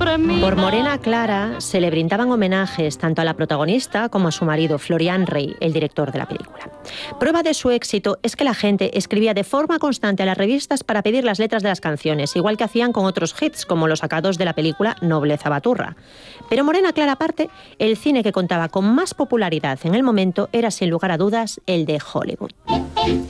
Por Morena Clara se le brindaban homenajes tanto a la protagonista como a su marido, Florian Rey, el director de la película. Prueba de su éxito es que la gente escribía de forma constante a las revistas para pedir las letras de las canciones, igual que hacían con otros hits, como los sacados de la película Nobleza Baturra. Pero Morena Clara aparte, el cine que contaba con más popularidad en el momento era sin lugar a dudas el de Hollywood.